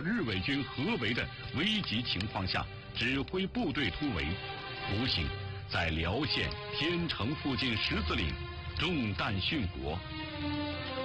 日伪军合围的危急情况下，指挥部队突围，不幸在辽县天城附近十字岭中弹殉国。